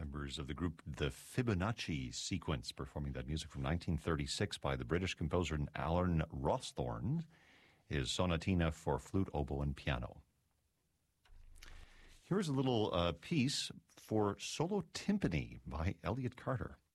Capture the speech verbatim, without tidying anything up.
members of the group The Fibonacci Sequence, performing that music from nineteen thirty-six by the British composer Alan Rawsthorne, his sonatina for flute, oboe, and piano. Here's a little uh, piece for solo timpani by Elliott Carter.